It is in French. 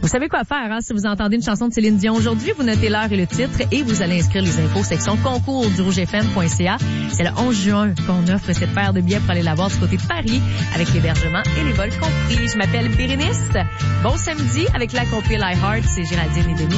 Vous savez quoi faire, hein? Si vous entendez une chanson de Céline Dion aujourd'hui, vous notez l'heure et le titre et vous allez inscrire les infos section concours du rougefm.ca. C'est le 11 juin qu'on offre cette paire de billets pour aller la voir du côté de Paris avec l'hébergement et les vols compris. Je m'appelle Bérénice. Bon samedi avec la compil iHeart. C'est Géraldine et Denis.